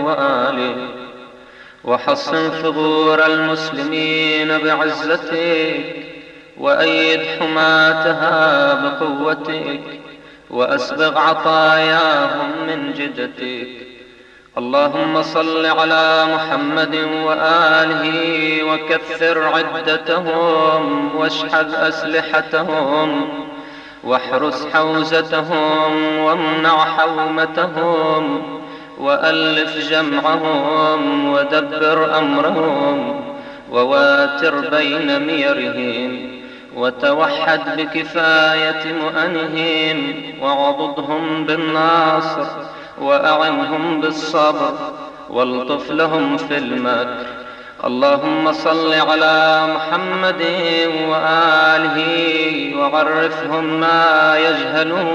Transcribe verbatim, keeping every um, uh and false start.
وآله، وحصن ثغور المسلمين بعزتك، وأيد حماتها بقوتك، وأسبغ عطاياهم من جدتك. اللهم صل على محمد وآله، وكثر عدتهم، واشحذ أسلحتهم، واحرس حوزتهم، وامنع حومتهم، وألف جمعهم، ودبر أمرهم، وواتر بين ميرهم، وتوحد بكفاية مؤنهم، وعضدهم بالناصر، وأعنهم بالصبر، والطف لهم في المكر. اللهم صل على محمد وآله، وعرفهم ما يجهلون